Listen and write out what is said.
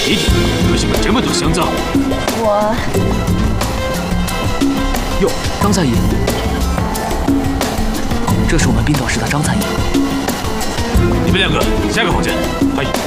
你为什么这么多香皂？ 哟，张参议，这是我们冰岛市的张参议。 你们两个下个房间。哎。